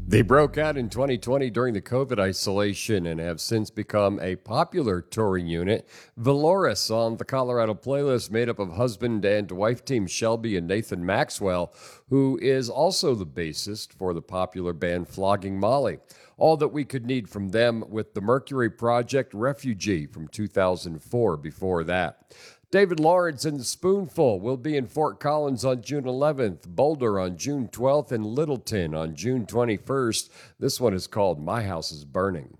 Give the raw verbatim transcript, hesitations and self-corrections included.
They broke out in twenty twenty during the COVID isolation and have since become a popular touring unit. Valoris on the Colorado playlist, made up of husband and wife team Shelby and Nathan Maxwell, who is also the bassist for the popular band Flogging Molly. All that we could need from them with the Mercury Project Refugee from two thousand four before that. David Lawrence and the Spoonful will be in Fort Collins on June eleventh, Boulder on June twelfth, and Littleton on June twenty-first. This one is called My House is Burning.